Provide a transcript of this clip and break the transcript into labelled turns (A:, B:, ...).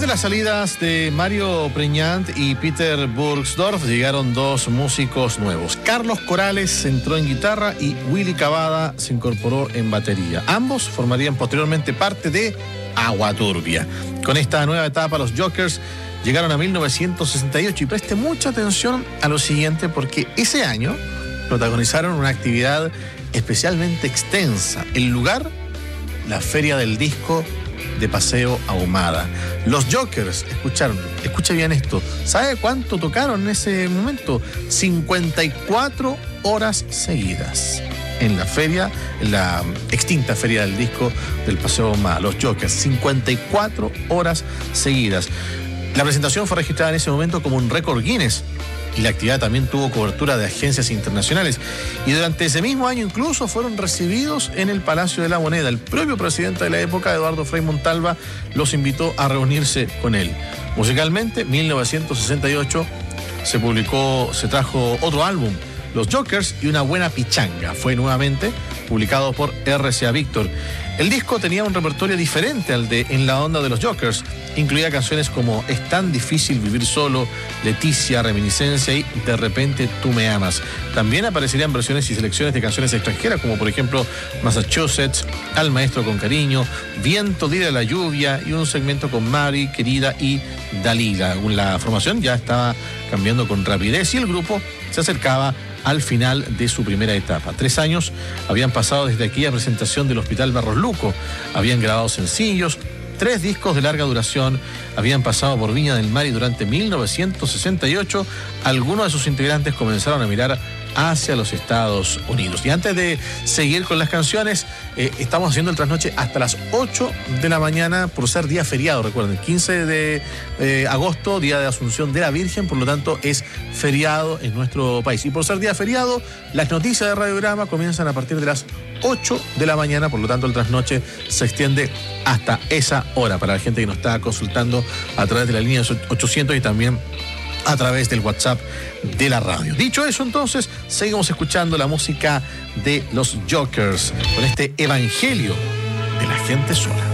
A: las salidas de Mario Preñant y Peter Burgsdorf llegaron dos músicos nuevos. Carlos Corales entró en guitarra y Willy Cavada se incorporó en batería. Ambos formarían posteriormente parte de Agua Turbia. Con esta nueva etapa, los Jokers llegaron a 1968 y preste mucha atención a lo siguiente porque ese año protagonizaron una actividad especialmente extensa. El lugar, la Feria del Disco de Paseo Ahumada. Los Jokers escucha bien esto. ¿Sabe cuánto tocaron en ese momento? 54 horas seguidas en la feria, en la extinta Feria del Disco del Paseo Ahumada. Los Jokers, 54 horas seguidas. La presentación fue registrada en ese momento como un récord Guinness y la actividad también tuvo cobertura de agencias internacionales. Y durante ese mismo año incluso fueron recibidos en el Palacio de la Moneda. El propio presidente de la época, Eduardo Frei Montalva, los invitó a reunirse con él. Musicalmente, 1968 se trajo otro álbum, Los Jokers y una buena pichanga. Fue nuevamente publicado por RCA Víctor. El disco tenía un repertorio diferente al de En la onda de los Jokers. Incluía canciones como Es tan difícil vivir solo, Leticia, Reminiscencia y De repente tú me amas. También aparecerían versiones y selecciones de canciones extranjeras, como por ejemplo Massachusetts, Al maestro con cariño, Viento, Dile a la lluvia y un segmento con Mari, Querida y Dalila. La formación ya estaba cambiando con rapidez y el grupo se acercaba al final de su primera etapa. 3 años habían pasado desde aquella presentación del Hospital Barros Luco. Habían grabado sencillos, 3 discos de larga duración, habían pasado por Viña del Mar y durante 1968 algunos de sus integrantes comenzaron a mirar hacia los Estados Unidos. Y antes de seguir con las canciones, estamos haciendo el trasnoche hasta las 8 de la mañana por ser día feriado, recuerden, 15 de agosto, día de Asunción de la Virgen, por lo tanto es feriado en nuestro país. Y por ser día feriado, las noticias de Radiograma comienzan a partir de las 8 de la mañana, por lo tanto el trasnoche se extiende hasta esa hora para la gente que nos está consultando a través de la línea 800 y también a través del WhatsApp de la radio. Dicho eso, entonces, seguimos escuchando la música de los Jokers con este Evangelio de la gente sola.